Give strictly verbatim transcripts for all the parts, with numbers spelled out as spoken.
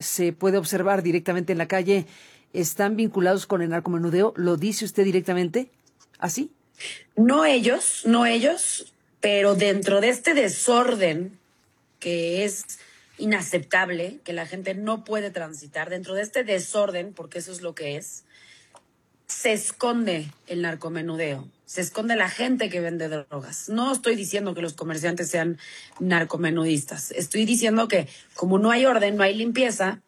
se puede observar directamente en la calle están vinculados con el narcomenudeo. ¿Lo dice usted directamente así? No ellos, no ellos, pero dentro de este desorden que es inaceptable, que la gente no puede transitar, dentro de este desorden, porque eso es lo que es, se esconde el narcomenudeo, se esconde la gente que vende drogas. No estoy diciendo que los comerciantes sean narcomenudistas, estoy diciendo que como no hay orden, no hay limpieza,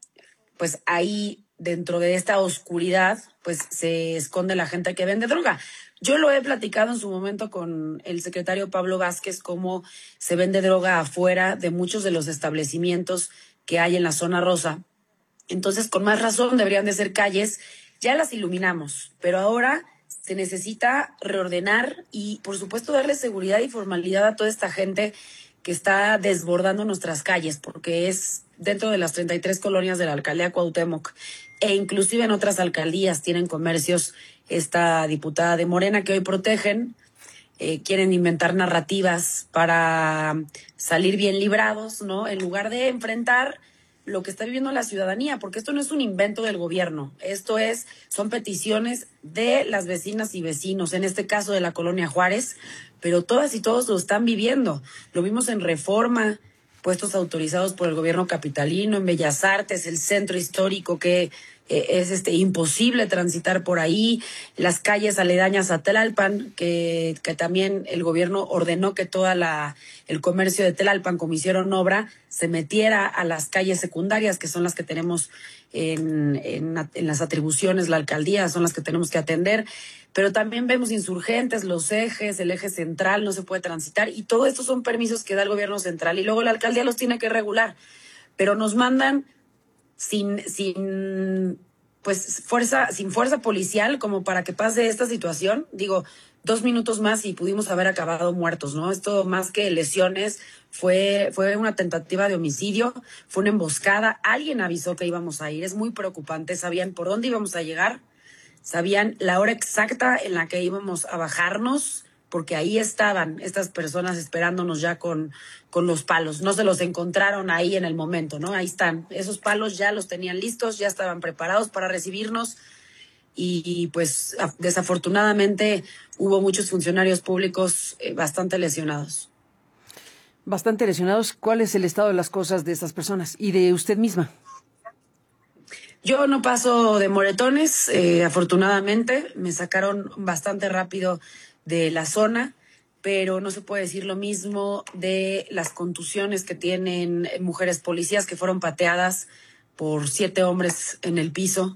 pues ahí dentro de esta oscuridad, pues se esconde la gente que vende droga. Yo lo he platicado en su momento con el secretario Pablo Vázquez, cómo se vende droga afuera de muchos de los establecimientos que hay en la zona rosa. Entonces, con más razón, deberían de ser calles. Ya las iluminamos, pero ahora se necesita reordenar y, por supuesto, darle seguridad y formalidad a toda esta gente que está desbordando nuestras calles, porque es dentro de las treinta y tres colonias de la alcaldía Cuauhtémoc e inclusive en otras alcaldías tienen comercios esta diputada de Morena que hoy protegen, eh, quieren inventar narrativas para salir bien librados, ¿no? En lugar de enfrentar lo que está viviendo la ciudadanía, porque esto no es un invento del gobierno, esto es, son peticiones de las vecinas y vecinos, en este caso de la colonia Juárez, pero todas y todos lo están viviendo. Lo vimos en Reforma, puestos autorizados por el gobierno capitalino, en Bellas Artes, el centro histórico que eh, es este imposible transitar por ahí, las calles aledañas a Tlalpan, que, que también el gobierno ordenó que toda la el comercio de Tlalpan, como hicieron obra, se metiera a las calles secundarias, que son las que tenemos en, en, en las atribuciones, la alcaldía, son las que tenemos que atender. Pero también vemos Insurgentes, los ejes, el eje central no se puede transitar y todo esto son permisos que da el gobierno central y luego la alcaldía los tiene que regular. Pero nos mandan sin, sin, pues, fuerza, sin fuerza policial como para que pase esta situación. Digo, dos minutos más y pudimos haber acabado muertos, ¿no? Esto más que lesiones fue, fue una tentativa de homicidio, fue una emboscada. Alguien avisó que íbamos a ir, es muy preocupante, sabían por dónde íbamos a llegar. Sabían la hora exacta en la que íbamos a bajarnos, porque ahí estaban estas personas esperándonos ya con, con los palos. No se los encontraron ahí en el momento, ¿no? Ahí están. Esos palos ya los tenían listos, ya estaban preparados para recibirnos. Y, y pues desafortunadamente hubo muchos funcionarios públicos eh, bastante lesionados. Bastante lesionados. ¿Cuál es el estado de las cosas de estas personas y de usted misma? Yo no paso de moretones, eh, afortunadamente, me sacaron bastante rápido de la zona, pero no se puede decir lo mismo de las contusiones que tienen mujeres policías que fueron pateadas por siete hombres en el piso,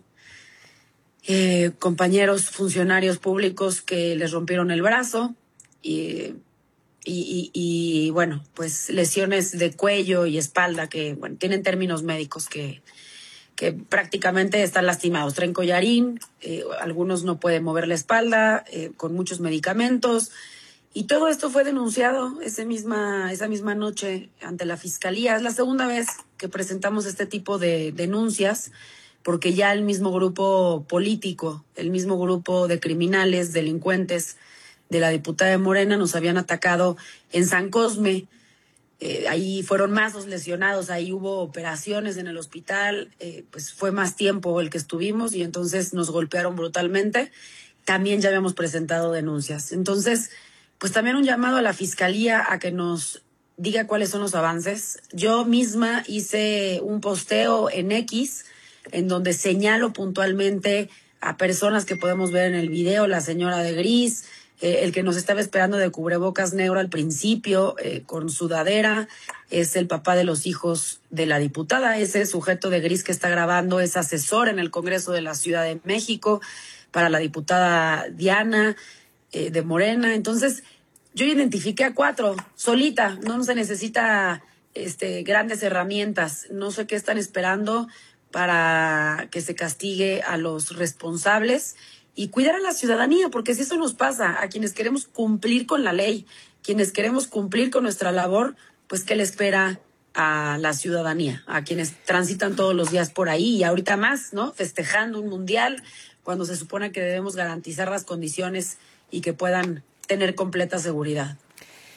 eh, compañeros funcionarios públicos que les rompieron el brazo y, y, y, y bueno, pues lesiones de cuello y espalda que bueno, tienen términos médicos que que prácticamente están lastimados, traen collarín, eh, algunos no pueden mover la espalda, eh, con muchos medicamentos, y todo esto fue denunciado ese misma, esa misma noche ante la Fiscalía. Es la segunda vez que presentamos este tipo de denuncias, porque ya el mismo grupo político, el mismo grupo de criminales, delincuentes de la diputada de Morena nos habían atacado en San Cosme. Eh, ahí fueron más los lesionados, ahí hubo operaciones en el hospital, eh, pues fue más tiempo el que estuvimos y entonces nos golpearon brutalmente. También ya habíamos presentado denuncias. Entonces, pues también un llamado a la Fiscalía a que nos diga cuáles son los avances. Yo misma hice un posteo en X en donde señalo puntualmente a personas que podemos ver en el video, la señora de gris, Eh, el que nos estaba esperando de cubrebocas negro al principio, eh, con sudadera, es el papá de los hijos de la diputada. Ese sujeto de gris que está grabando es asesor en el Congreso de la Ciudad de México para la diputada Diana, eh, de Morena. Entonces, yo identifiqué a cuatro, solita, no se necesita este, grandes herramientas. No sé qué están esperando para que se castigue a los responsables y cuidar a la ciudadanía, porque si eso nos pasa a quienes queremos cumplir con la ley, quienes queremos cumplir con nuestra labor, pues ¿qué le espera a la ciudadanía? A quienes transitan todos los días por ahí y ahorita más, ¿no? Festejando un mundial, cuando se supone que debemos garantizar las condiciones y que puedan tener completa seguridad.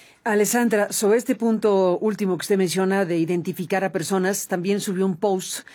Alessandra, sobre este punto último que usted menciona de identificar a personas, también subió un post